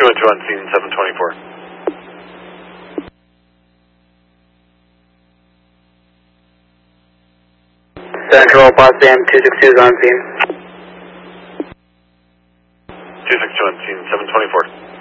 212 on scene, 724. Central, Potsdam, 262 is on scene. 262 on scene, 724.